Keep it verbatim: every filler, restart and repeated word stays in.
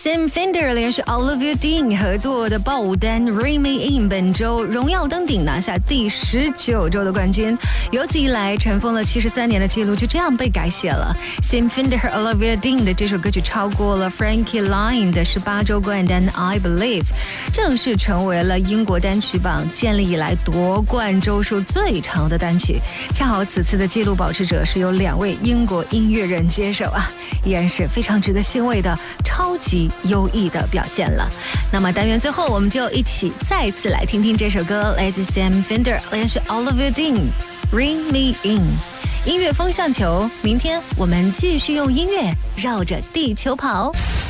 Sam Fender 连续 Olivia Dean 合作的爆单 Ring Me In 本周荣耀登顶，拿下第十九周的冠军，由此以来尘封了七十三年的记录就这样被改写了。Sam Fender 和 Olivia Dean 的这首歌曲超过了 Frankie Lyne 的十八周冠单 I Believe， 正式成为了英国单曲榜建立以来夺冠周数最长的单曲。恰好此次的纪录保持者是由两位英国音乐人接手啊，依然是非常值得欣慰的超级优异的表现了。那么单元最后我们就一起再次来听听这首歌，来自 Sam Fender 连续 Olivia Dean Ring Me In。 音乐风向球，明天我们继续用音乐绕着地球跑。